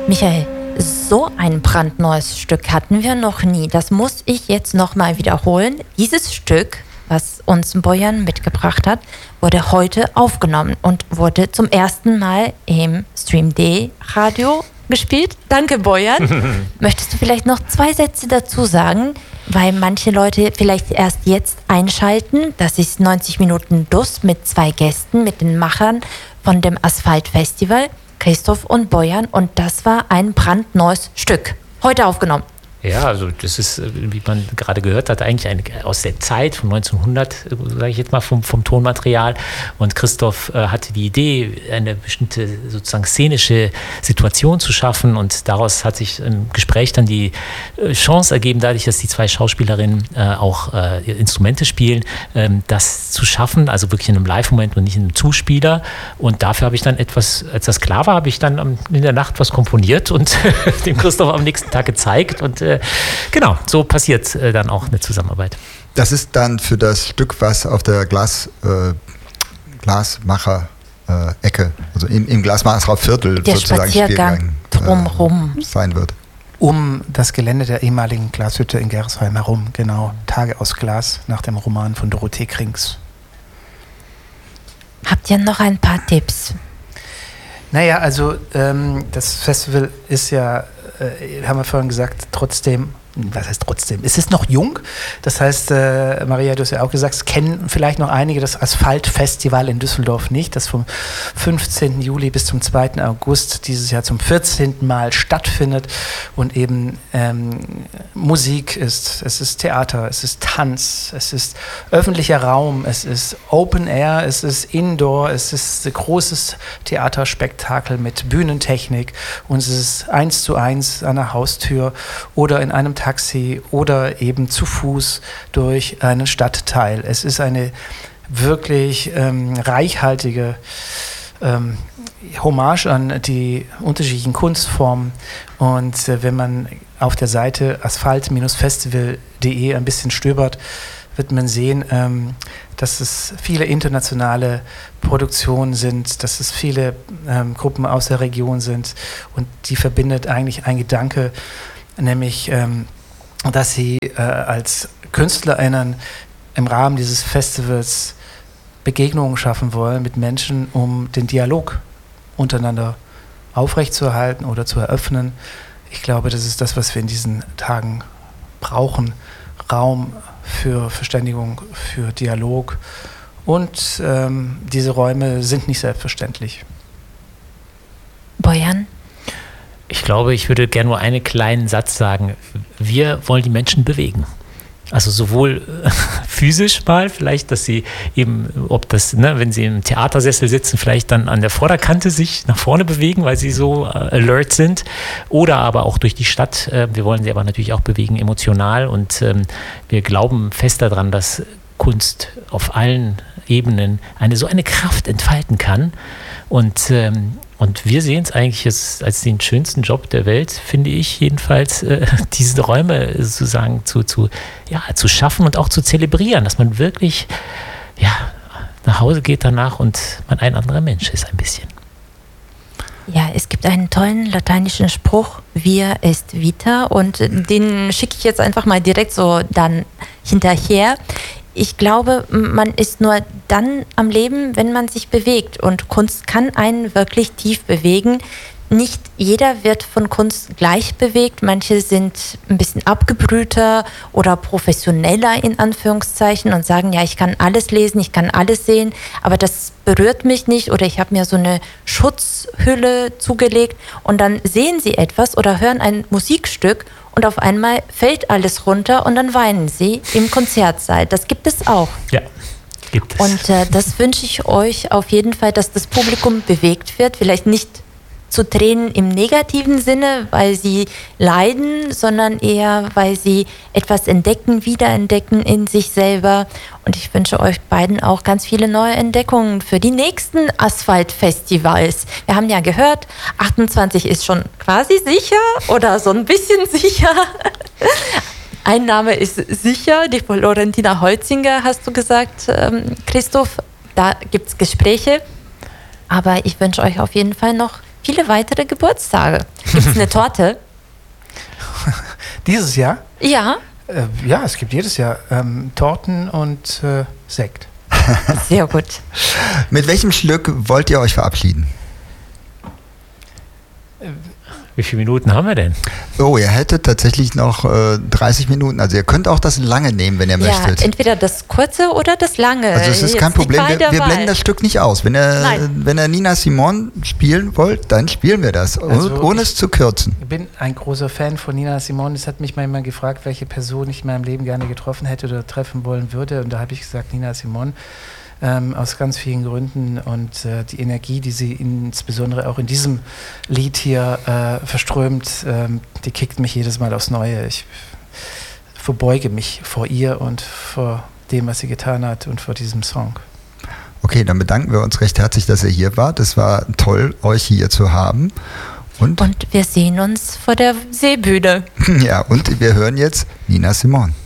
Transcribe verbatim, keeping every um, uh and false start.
Michael, so ein brandneues Stück hatten wir noch nie. Das muss ich jetzt nochmal wiederholen. Dieses Stück, was uns Bojan mitgebracht hat, wurde heute aufgenommen und wurde zum ersten Mal im Stream D Radio gespielt. Danke, Bojan. Möchtest du vielleicht noch zwei Sätze dazu sagen? Weil manche Leute vielleicht erst jetzt einschalten. Das ist neunzig Minuten D U S mit zwei Gästen, mit den Machern von dem Asphalt Festival, Christoph und Bojan. Und das war ein brandneues Stück. Heute aufgenommen. Ja, also das ist, wie man gerade gehört hat, eigentlich eine, aus der Zeit von neunzehnhundert, sage ich jetzt mal, vom, vom Tonmaterial. Und Christoph äh, hatte die Idee, eine bestimmte sozusagen szenische Situation zu schaffen. Und daraus hat sich im Gespräch dann die äh, Chance ergeben, dadurch, dass die zwei Schauspielerinnen äh, auch äh, Instrumente spielen, äh, das zu schaffen, also wirklich in einem Live-Moment und nicht in einem Zuspieler. Und dafür habe ich dann etwas, als das klar war, habe ich dann am, in der Nacht was komponiert und dem Christoph am nächsten Tag gezeigt. Und äh, genau, so passiert äh, dann auch eine Zusammenarbeit. Das ist dann für das Stück, was auf der Glas, äh, Glasmacher-Ecke, äh, also im, im Glasmacher-Viertel der sozusagen Spaziergang drumherum äh, sein wird. Um das Gelände der ehemaligen Glashütte in Gerresheim herum, genau. Tage aus Glas nach dem Roman von Dorothee Krings. Habt ihr noch ein paar Tipps? Naja, also ähm, das Festival ist ja, äh, haben wir vorhin gesagt, trotzdem, was heißt trotzdem? Es ist noch jung, das heißt, äh, Maria, du hast ja auch gesagt, es kennen vielleicht noch einige das Asphalt-Festival in Düsseldorf nicht, das vom fünfzehnten Juli bis zum zweiten August dieses Jahr zum vierzehnten Mal stattfindet und eben ähm, Musik ist, es ist Theater, es ist Tanz, es ist öffentlicher Raum, es ist Open Air, es ist Indoor, es ist ein großes Theaterspektakel mit Bühnentechnik und es ist eins zu eins an der Haustür oder in einem Taxi oder eben zu Fuß durch einen Stadtteil. Es ist eine wirklich ähm, reichhaltige ähm, Hommage an die unterschiedlichen Kunstformen. Und äh, wenn man auf der Seite asphalt festival punkt de ein bisschen stöbert, wird man sehen, ähm, dass es viele internationale Produktionen sind, dass es viele ähm, Gruppen aus der Region sind und die verbindet eigentlich ein Gedanke, nämlich, ähm, dass sie äh, als KünstlerInnen im Rahmen dieses Festivals Begegnungen schaffen wollen mit Menschen, um den Dialog untereinander aufrechtzuerhalten oder zu eröffnen. Ich glaube, das ist das, was wir in diesen Tagen brauchen. Raum für Verständigung, für Dialog. Und ähm, diese Räume sind nicht selbstverständlich. Bojan? Ich glaube, ich würde gerne nur einen kleinen Satz sagen. Wir wollen die Menschen bewegen. Also sowohl äh, physisch mal, vielleicht, dass sie eben, ob das, ne, wenn sie im Theatersessel sitzen, vielleicht dann an der Vorderkante sich nach vorne bewegen, weil sie so äh, alert sind, oder aber auch durch die Stadt. Äh, wir wollen sie aber natürlich auch bewegen emotional und ähm, wir glauben fest daran, dass Kunst auf allen Ebenen eine so eine Kraft entfalten kann. Und ähm, Und wir sehen es eigentlich als, als den schönsten Job der Welt, finde ich jedenfalls, äh, diese Räume sozusagen zu, zu, ja, zu schaffen und auch zu zelebrieren, dass man wirklich ja, nach Hause geht danach und man ein anderer Mensch ist ein bisschen. Ja, es gibt einen tollen lateinischen Spruch, Via est vita, und den schicke ich jetzt einfach mal direkt so dann hinterher. Ich glaube, man ist nur dann am Leben, wenn man sich bewegt. Und Kunst kann einen wirklich tief bewegen. Nicht jeder wird von Kunst gleich bewegt. Manche sind ein bisschen abgebrühter oder professioneller in Anführungszeichen und sagen, ja, ich kann alles lesen, ich kann alles sehen, aber das berührt mich nicht oder ich habe mir so eine Schutzhülle zugelegt und dann sehen sie etwas oder hören ein Musikstück und auf einmal fällt alles runter und dann weinen sie im Konzertsaal. Das gibt es auch. Ja, gibt es. Und äh, das wünsche ich euch auf jeden Fall, dass das Publikum bewegt wird. Vielleicht nicht zu Tränen im negativen Sinne, weil sie leiden, sondern eher, weil sie etwas entdecken, wiederentdecken in sich selber. Und ich wünsche euch beiden auch ganz viele neue Entdeckungen für die nächsten Asphalt-Festivals. Wir haben ja gehört, achtundzwanzig ist schon quasi sicher oder so ein bisschen sicher. Ein Name ist sicher, die Florentina Holzinger, hast du gesagt, ähm, Christoph. Da gibt es Gespräche. Aber ich wünsche euch auf jeden Fall noch viele weitere Geburtstage. Gibt es eine Torte? Dieses Jahr? Ja. Äh, ja, es gibt jedes Jahr ähm, Torten und äh, Sekt. Sehr gut. Mit welchem Stück wollt ihr euch verabschieden? Wie viele Minuten haben wir denn? Oh, ihr hättet tatsächlich noch äh, dreißig Minuten. Also ihr könnt auch das lange nehmen, wenn ihr Ja, möchtet. entweder das kurze oder das lange. Also es ist Jetzt kein die Problem, Qual wir, wir der blenden Wahl. das Stück nicht aus. Wenn ihr, Nein. wenn ihr Nina Simone spielen wollt, dann spielen wir das, Also ohne ich- es zu kürzen. Ich bin ein großer Fan von Nina Simone. Es hat mich manchmal gefragt, welche Person ich in meinem Leben gerne getroffen hätte oder treffen wollen würde. Und da habe ich gesagt, Nina Simone. Ähm, aus ganz vielen Gründen und äh, die Energie, die sie insbesondere auch in diesem Lied hier äh, verströmt, ähm, die kickt mich jedes Mal aufs Neue. Ich verbeuge mich vor ihr und vor dem, was sie getan hat und vor diesem Song. Okay, dann bedanken wir uns recht herzlich, dass ihr hier wart. Es war toll, euch hier zu haben. Und, Und wir sehen uns vor der Seebühne. ja, und wir hören jetzt Nina Simone.